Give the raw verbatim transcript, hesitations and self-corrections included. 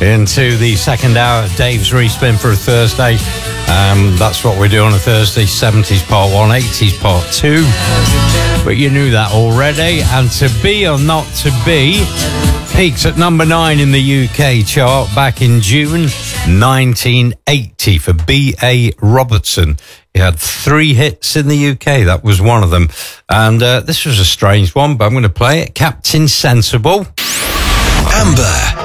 into the second hour of Dave's Respin for a Thursday. Um, that's what we do on a Thursday. seventies part one, eighties part two. But you knew that already. And To Be or Not To Be peaks at number nine in the U K chart back in June nineteen eighty for B A Robertson. He had three hits in the U K. That was one of them. And uh, this was a strange one, but I'm going to play it. Captain Sensible. Amber.